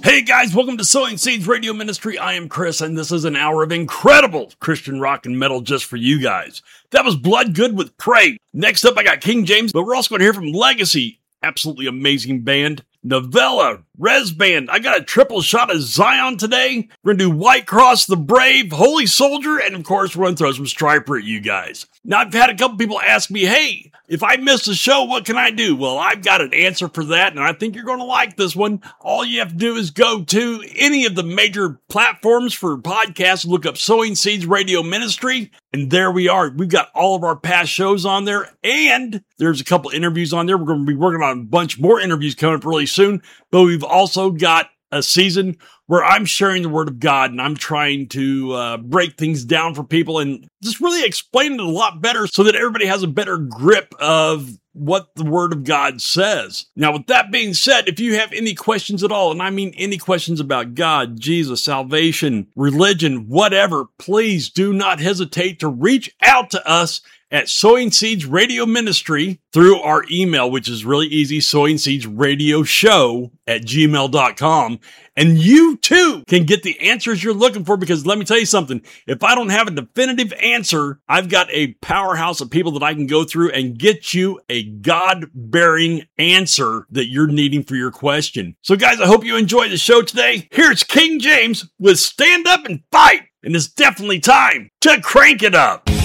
Hey guys, welcome to Sowing Seeds Radio Ministry. I am Chris, and this is an hour of incredible Christian rock and metal just for you guys. That was Blood Good with Pray. Next up, I got King James, but we're also going to hear from Legacy, absolutely amazing band. Novella, Res Band. I got a triple shot of Zion today. We're going to do White Cross, The Brave, Holy Soldier, and of course, we're going to throw some Striper at you guys. Now, I've had a couple people ask me, hey, if I miss the show, what can I do? Well, I've got an answer for that, and I think you're going to like this one. All you have to do is go to any of the major platforms for podcasts, look up Sowing Seeds Radio Ministry, and there we are. We've got all of our past shows on there, and there's a couple interviews on there. We're going to be working on a bunch more interviews coming up really soon, but we've also got a season where I'm sharing the Word of God, and I'm trying to break things down for people and just really explain it a lot better so that everybody has a better grip of what the Word of God says. Now, with that being said, if you have any questions at all, and I mean any questions about God, Jesus, salvation, religion, whatever, please do not hesitate to reach out to us at Sowing Seeds Radio Ministry through our email, which is really easy, sowingseedsradioshow@gmail.com. And you too can get the answers you're looking for, because let me tell you something, if I don't have a definitive answer, I've got a powerhouse of people that I can go through and get you a God-bearing answer that you're needing for your question. So guys, I hope you enjoyed the show today. Here's King James with Stand Up and Fight, and it's definitely time to crank it up.